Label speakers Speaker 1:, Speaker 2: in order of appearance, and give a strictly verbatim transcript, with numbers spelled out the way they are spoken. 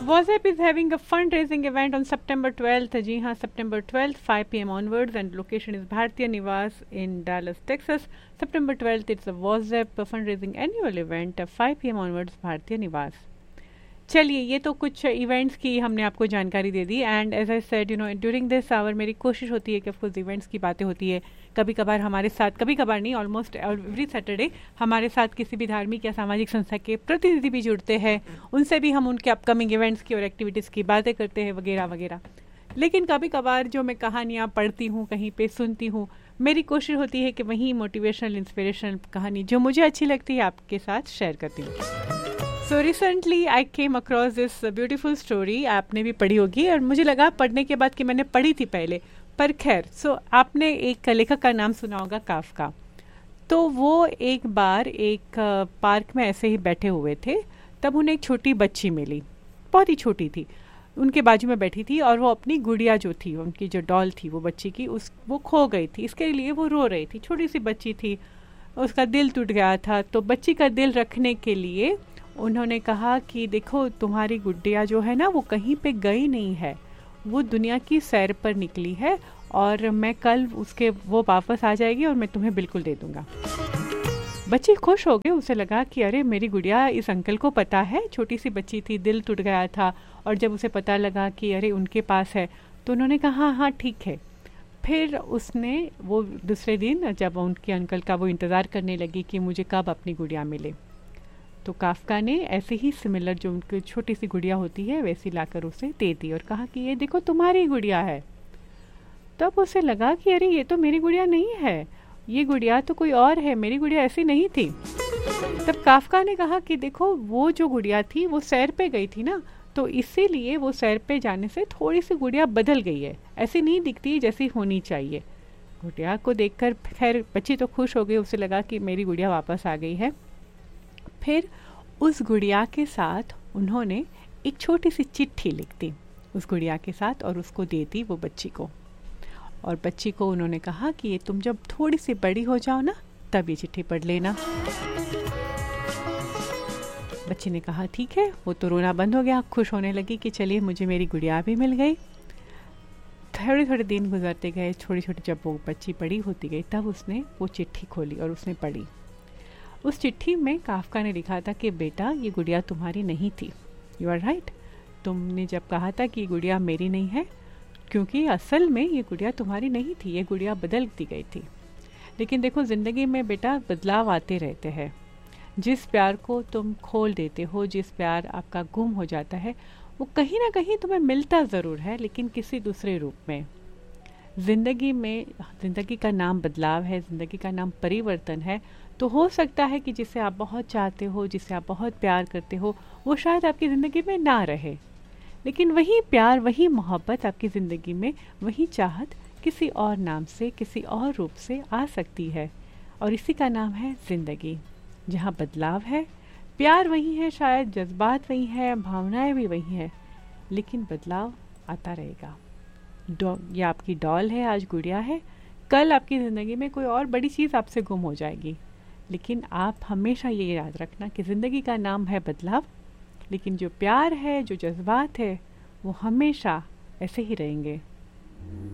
Speaker 1: WhatsApp is having a fundraising event on September twelfth. जी हाँ, September twelfth, five p m onwards, and location is Bhartiya Niwas in Dallas, Texas. September twelfth, it's a WhatsApp fundraising annual event, five p m onwards, Bhartiya Niwas. चलिए, ये तो कुछ events की हमने आपको जानकारी दे दी. And as I said, you know, during this our मेरी कोशिश होती है कि ऑफकोर्स इवेंट्स की बातें होती है. कभी कभार हमारे साथ, कभी कभार नहीं, ऑलमोस्ट एवरी सैटरडे हमारे साथ किसी भी धार्मिक या सामाजिक संस्था के प्रतिनिधि भी जुड़ते हैं. उनसे भी हम उनके अपकमिंग इवेंट्स की और एक्टिविटीज़ की बातें करते हैं वगैरह वगैरह. लेकिन कभी कभार जो मैं कहानियाँ पढ़ती हूँ, कहीं पे सुनती हूँ, मेरी कोशिश होती है कि वही मोटिवेशनल इंस्पिरेशनल कहानी जो मुझे अच्छी लगती है आपके साथ शेयर करती हूँ. So recently I came across this beautiful story. आपने भी पढ़ी होगी और मुझे लगा पढ़ने के बाद कि मैंने पढ़ी थी पहले, पर खैर. सो so, आपने एक लेखक का नाम सुना होगा, काफका. तो वो एक बार एक पार्क में ऐसे ही बैठे हुए थे. तब उन्हें एक छोटी बच्ची मिली, बहुत ही छोटी थी, उनके बाजू में बैठी थी. और वो अपनी गुड़िया जो थी, उनकी जो डॉल थी वो बच्ची की, उस वो खो गई थी. इसके लिए वो रो रही थी. छोटी सी बच्ची थी, उसका दिल टूट गया था. तो बच्ची का दिल रखने के लिए उन्होंने कहा कि देखो, तुम्हारी गुड़िया जो है ना, वो कहीं पे गई नहीं है, वो दुनिया की सैर पर निकली है, और मैं कल उसके वो वापस आ जाएगी और मैं तुम्हें बिल्कुल दे दूंगा. बच्ची खुश हो गई. उसे लगा कि अरे, मेरी गुड़िया इस अंकल को पता है. छोटी सी बच्ची थी, दिल टूट गया था, और जब उसे पता लगा कि अरे उनके पास है, तो उन्होंने कहा हाँ हाँ ठीक है. फिर उसने वो दूसरे दिन जब उनके अंकल का वो इंतज़ार करने लगी कि मुझे कब अपनी गुड़िया मिले, तो काफका ने ऐसे ही सिमिलर जो उनकी छोटी सी गुड़िया होती है वैसी लाकर उसे दे दी और कहा कि ये देखो, तुम्हारी गुड़िया है. तब उसे लगा कि अरे, ये तो मेरी गुड़िया नहीं है, ये गुड़िया तो कोई और है, मेरी गुड़िया ऐसी नहीं थी. तब काफका ने कहा कि देखो, वो जो गुड़िया थी वो सैर पे गई थी ना, तो इसीलिए वो सैर पे जाने से थोड़ी सी गुड़िया बदल गई है, ऐसी नहीं दिखती जैसी होनी चाहिए. गुड़िया को देखकर खैर बच्ची तो खुश हो गई. उसे लगा कि मेरी गुड़िया वापस आ गई है. फिर उस गुड़िया के साथ उन्होंने एक छोटी सी चिट्ठी लिख दी उस गुड़िया के साथ, और उसको दे दी वो बच्ची को. और बच्ची को उन्होंने कहा कि ये तुम जब थोड़ी सी बड़ी हो जाओ ना, तब ये चिट्ठी पढ़ लेना. बच्ची ने कहा ठीक है. वो तो रोना बंद हो गया, खुश होने लगी कि चलिए, मुझे मेरी गुड़िया भी मिल गई. थोड़े थोड़े दिन गुजरते गए, छोटी छोटी जब वो बच्ची बड़ी होती गई, तब उसने वो चिट्ठी खोली और उसने पढ़ी. उस चिट्ठी में काफका ने लिखा था कि बेटा, ये गुड़िया तुम्हारी नहीं थी. You are right. तुमने जब कहा था कि ये गुड़िया मेरी नहीं है, क्योंकि असल में ये गुड़िया तुम्हारी नहीं थी, ये गुड़िया बदल दी गई थी. लेकिन देखो, ज़िंदगी में बेटा बदलाव आते रहते हैं. जिस प्यार को तुम खोल देते हो, जिस प्यार आपका गुम हो जाता है, वो कहीं ना कहीं तुम्हें मिलता ज़रूर है, लेकिन किसी दूसरे रूप में. ज़िंदगी में, ज़िंदगी का नाम बदलाव है, ज़िंदगी का नाम परिवर्तन है. तो हो सकता है कि जिसे आप बहुत चाहते हो, जिसे आप बहुत प्यार करते हो, वो शायद आपकी ज़िंदगी में ना रहे, लेकिन वही प्यार, वही मोहब्बत आपकी ज़िंदगी में, वही चाहत किसी और नाम से, किसी और रूप से आ सकती है. और इसी का नाम है ज़िंदगी, जहाँ बदलाव है. प्यार वही है, शायद जज्बात वही है, भावनाएं भी वही हैं, लेकिन बदलाव आता रहेगा. डॉ ये आपकी डॉल है, आज गुड़िया है, कल आपकी ज़िंदगी में कोई और बड़ी चीज़ आपसे गुम हो जाएगी. लेकिन आप हमेशा ये याद रखना कि ज़िंदगी का नाम है बदलाव, लेकिन जो प्यार है, जो जज्बात है, वो हमेशा ऐसे ही रहेंगे.